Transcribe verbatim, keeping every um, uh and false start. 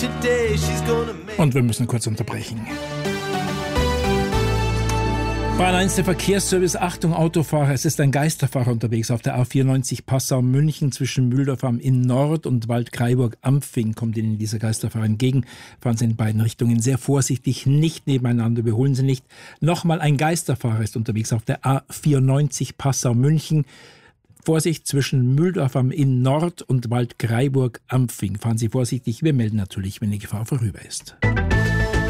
Und wir müssen kurz unterbrechen. Bahn eins, der Verkehrsservice. Achtung, Autofahrer, es ist ein Geisterfahrer unterwegs auf der A vierundneunzig Passau-München zwischen Mühldorf am Inn Nord und Waldkraiburg-Ampfing. Kommt Ihnen dieser Geisterfahrer entgegen. Fahren Sie in beiden Richtungen sehr vorsichtig, nicht nebeneinander, überholen Sie nicht. Nochmal, ein Geisterfahrer ist unterwegs auf der A vierundneunzig Passau-München. Vorsicht zwischen Mühldorf am Inn Nord und Waldkraiburg-Ampfing. Fahren Sie vorsichtig, wir melden natürlich, wenn die Gefahr vorüber ist.